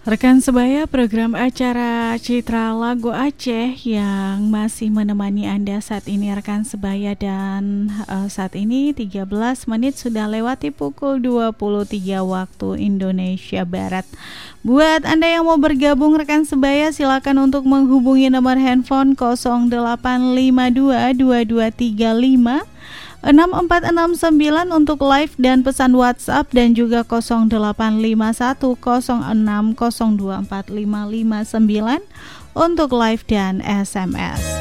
Rekan sebaya, program acara Citra Lagu Aceh yang masih menemani Anda saat ini rekan sebaya, dan saat ini 13 menit sudah lewati pukul 23 waktu Indonesia Barat. Buat Anda yang mau bergabung rekan sebaya, silakan untuk menghubungi nomor handphone 0852 2235 6469 untuk live dan pesan WhatsApp, dan juga 085106024559 untuk live dan SMS.